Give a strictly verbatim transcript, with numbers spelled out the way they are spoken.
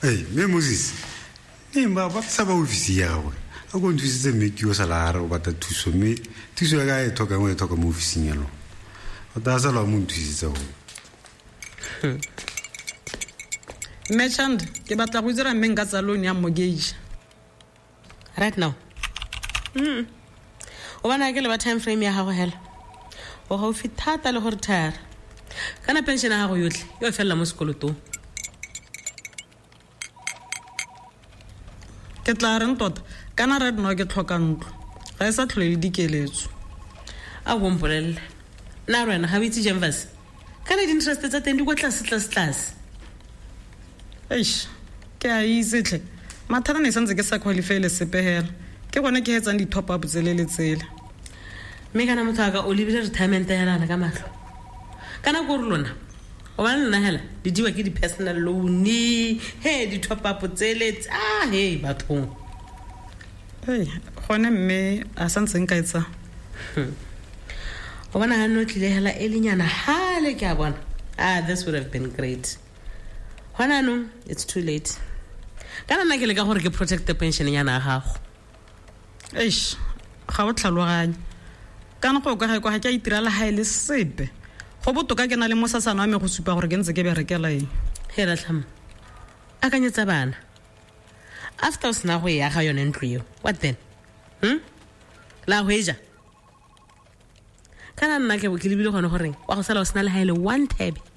Hey, me Moses. Ni ba ba sa ba ofisi ya go. A go ntwisitse me ke o sala ara o bata thuso me. Thuso ya ga e thoka mo e thoka mo ofising ya lo. O ta sa la mo ntwisitse go. Merchant, ke batla go dira mme nka tsa loan ya mortgage. Right now. Mm. O bana ke le ba time frame ya gago hela. O ga o fithata le go retire. Kana pension ya gago yotlhe yo fela mo sekoloto. Ke tla reng tota kana right now ke tlhoka ntlo. Ga e sa tlhole le dikeletso. A go mpolelle. Na rena ga o itse Janvas. Kana di interest tsa teng di go tlase tlase tlase. Eish, ke a itse tle. Mathata ne santse ke sa qualify le sepehela. Ke gone ke hetsa di top up tsele le tsele. Me kana motho ga o lebile retirement ya rana ka mahlo. Kana go re lona. O ba nna hela di diwa ke di personal loan he di top up tsele ah he bathong. Hey, gone mme a santse nka etsa. O bana ha no tlile hela elinyana hale ke a bona. Ah, this would have been great. Hona no, it's too late. Kana nna ke le ka gore ke protect the pension ya na gago. Eish, ga o tlhaloganya. Kana go ka ga go ga ke itirala ha ile sepe. Go botoka ke na le mosasana wa me go supa gore ke ntse ke berekela eng. Hela tlhama. Akanyetsa bana. After usna go ya ga yone ntlo yo. What then? Hm? La hweja. Kana nna ke bo ke lebile gone gore wa go sala o sna le ha ile one tab.